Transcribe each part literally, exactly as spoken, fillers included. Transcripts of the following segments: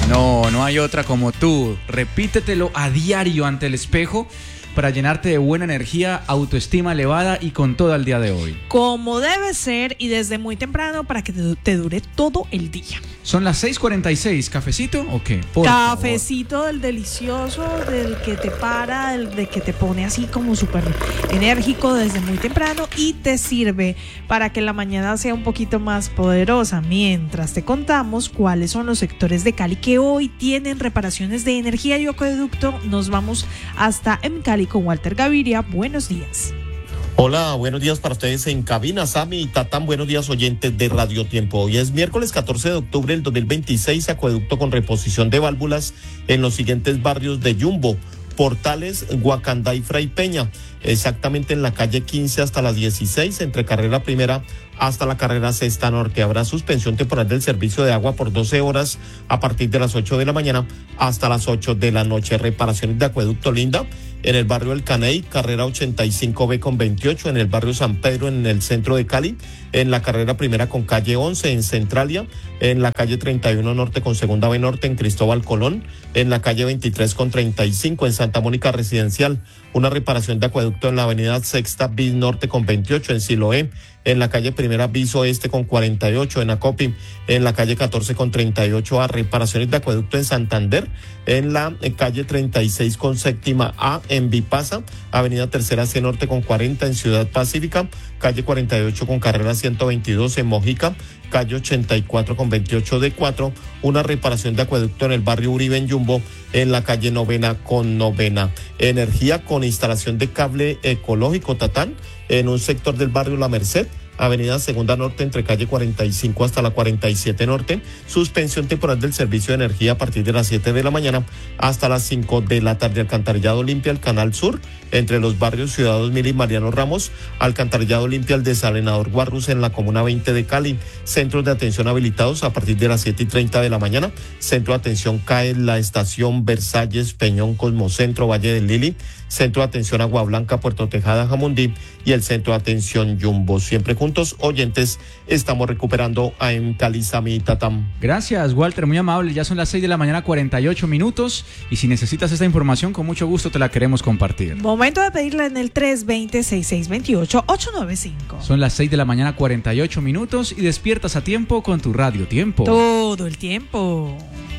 No, no hay otra como tú. Repítetelo a diario ante el espejo para llenarte de buena energía, autoestima elevada y con todo el día de hoy. Como debe ser y desde muy temprano para que te, te dure todo el día. Son las seis cuarenta y seis. ¿Cafecito o qué? Por Cafecito favor. Del delicioso, del que te para, del de que te pone así como súper enérgico desde muy temprano y te sirve para que la mañana sea un poquito más poderosa. Mientras te contamos cuáles son los sectores de Cali que hoy tienen reparaciones de energía y acueducto, nos vamos hasta en Cali con Walter Gaviria. Buenos días. Hola, buenos días para ustedes en cabina, Sami y Tatán, buenos días oyentes de Radio Tiempo. Hoy es miércoles catorce de octubre del dos mil veintiséis, acueducto con reposición de válvulas en los siguientes barrios de Yumbo, Portales, Guacandá y Fray Peña, exactamente en la calle quince hasta las dieciséis, entre carrera primera hasta la carrera sexta norte. Habrá suspensión temporal del servicio de agua por doce horas a partir de las ocho de la mañana hasta las ocho de la noche. Reparaciones de acueducto Linda en el barrio El Caney, carrera ochenta y cinco B con veintiocho, en el barrio San Pedro, en el centro de Cali, en la carrera primera con calle once, en Centralia, en la calle treinta y uno norte con segunda B norte, en Cristóbal Colón, en la calle veintitrés con treinta y cinco, en Santa Mónica Residencial, una reparación de acueducto en la avenida Sexta bis norte con veintiocho, en Siloé, en la calle primera bis oeste con cuarenta y ocho, en Acopi, en la calle catorce con treinta y ocho A, reparaciones de acueducto en Santander, en la en calle treinta y seis con séptima A, en Vipasa, avenida Tercera C norte con cuarenta, en Ciudad Pacífica, calle cuarenta y ocho con carrera ciento veintidós, en Mojica, calle ochenta y cuatro con veintiocho D cuatro, una reparación de acueducto en el barrio Uribe en Yumbo, en la calle novena con novena. Energía con instalación de cable ecológico Tatán, en un sector del barrio La Merced, avenida Segunda Norte, entre calle cuarenta y cinco hasta la cuarenta y siete Norte, suspensión temporal del servicio de energía a partir de las siete de la mañana hasta las cinco de la tarde. Alcantarillado limpia el Canal Sur, entre los barrios Ciudad dos mil y Mariano Ramos, alcantarillado limpia el desalenador Guarrus en la comuna veinte de Cali, centros de atención habilitados a partir de las siete y treinta de la mañana, centro de atención C A E, la estación Versalles, Peñón, Cosmocentro, Valle del Lili, centro de atención Agua Blanca, Puerto Tejada, Jamundí y el centro de atención Yumbo. Siempre juntos, oyentes, estamos recuperando a en Cali, Sami y Tatam. Gracias, Walter, muy amable. Ya son las seis de la mañana, cuarenta y ocho minutos. Y si necesitas esta información, con mucho gusto te la queremos compartir. Momento de pedirla en el tres dos cero, seis seis dos ocho, ocho nueve cinco. Son las seis de la mañana, cuarenta y ocho minutos. Y despiertas a tiempo con tu Radio Tiempo. Todo el tiempo.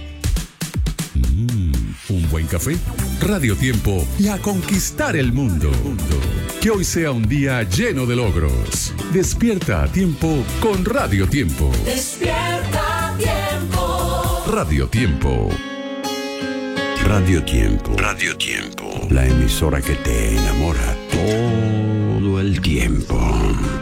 Mm, un buen café, Radio Tiempo y a conquistar el mundo. Que hoy sea un día lleno de logros. Despierta a tiempo con Radio Tiempo. Despierta a tiempo. Radio Tiempo. Radio Tiempo. Radio Tiempo. La emisora que te enamora.